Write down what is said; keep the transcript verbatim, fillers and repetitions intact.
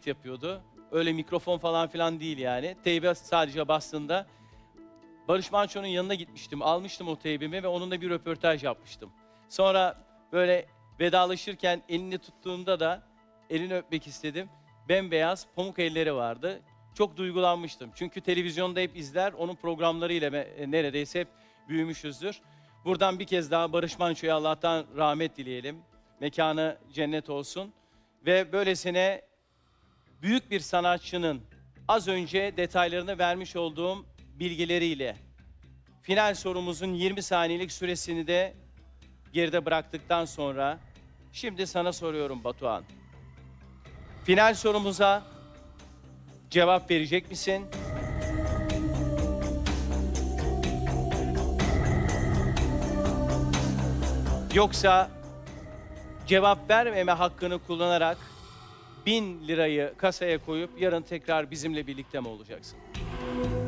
kayıt yapıyordu. Öyle mikrofon falan filan değil yani. Teybe sadece bastığında. Barış Manço'nun yanına gitmiştim. Almıştım o teybimi ve onunla bir röportaj yapmıştım. Sonra böyle vedalaşırken elini tuttuğumda da elini öpmek istedim. Bembeyaz pamuk elleri vardı. Çok duygulanmıştım. Çünkü televizyonda hep izler, onun programlarıyla me- neredeyse hep büyümüşüzdür. Buradan bir kez daha Barış Manço'ya Allah'tan rahmet dileyelim. Mekanı cennet olsun. Ve böylesine büyük bir sanatçının az önce detaylarını vermiş olduğum bilgileriyle final sorumuzun yirmi saniyelik süresini de geride bıraktıktan sonra şimdi sana soruyorum Batuhan. Final sorumuza cevap verecek misin? Yoksa cevap vermeme hakkını kullanarak bin lirayı kasaya koyup yarın tekrar bizimle birlikte mi olacaksın?